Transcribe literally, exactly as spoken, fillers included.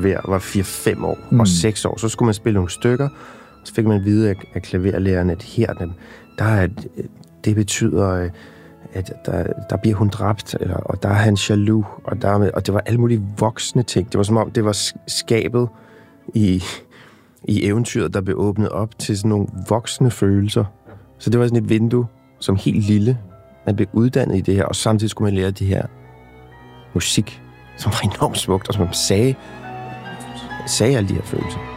klaver, var fire fem år mm. og seks år. Så skulle man spille nogle stykker, så fik man at vide af, af klaverlæreren, at her, der er, det betyder, at der, der bliver hun dræbt, eller, og der er han jaloux, og, der, og det var alle mulige voksne ting. Det var som om, det var skabet i, i eventyret, der blev åbnet op til sådan nogle voksne følelser. Så det var sådan et vindue, som helt lille. Man blev uddannet i det her, og samtidig skulle man lære det her musik, som var enormt smukt, og som man sagde, sagde alle de her følelser.